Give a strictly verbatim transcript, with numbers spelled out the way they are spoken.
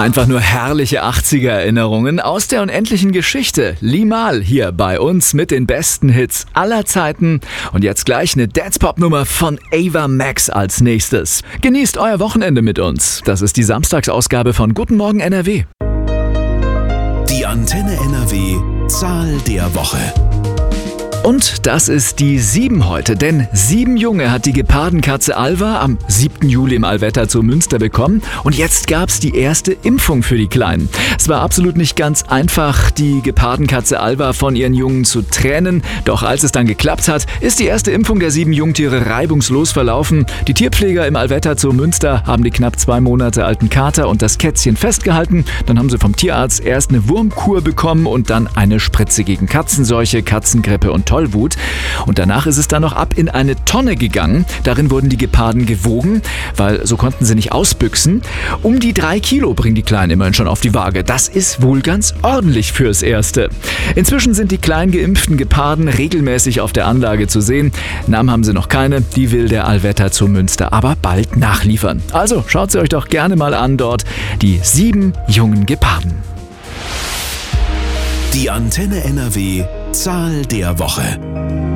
Einfach nur herrliche achtziger-Erinnerungen aus der unendlichen Geschichte. Limahl hier bei uns mit den besten Hits aller Zeiten. Und jetzt gleich eine Dance-Pop-Nummer von Ava Max als nächstes. Genießt euer Wochenende mit uns. Das ist die Samstagsausgabe von Guten Morgen N R W. Die Antenne N R W Zahl der Woche. Und das ist die sieben heute, denn sieben Junge hat die Gepardenkatze Alva am siebten Juli im Allwetter zu Münster bekommen und jetzt gab's die erste Impfung für die Kleinen. Es war absolut nicht ganz einfach, die Gepardenkatze Alva von ihren Jungen zu trennen, doch als es dann geklappt hat, ist die erste Impfung der sieben Jungtiere reibungslos verlaufen. Die Tierpfleger im Allwetter zu Münster haben die knapp zwei Monate alten Kater und das Kätzchen festgehalten, dann haben sie vom Tierarzt erst eine Wurmkur bekommen und dann eine Spritze gegen Katzenseuche, Katzengrippe und Tollwut. Und danach ist es dann noch ab in eine Tonne gegangen. Darin wurden die Geparden gewogen, weil so konnten sie nicht ausbüchsen. Um die drei Kilo bringen die Kleinen immerhin schon auf die Waage. Das ist wohl ganz ordentlich fürs Erste. Inzwischen sind die klein geimpften Geparden regelmäßig auf der Anlage zu sehen. Namen haben sie noch keine. Die will der Allwetter zu Münster aber bald nachliefern. Also schaut sie euch doch gerne mal an dort. Die sieben jungen Geparden. Die Antenne N R W Zahl der Woche.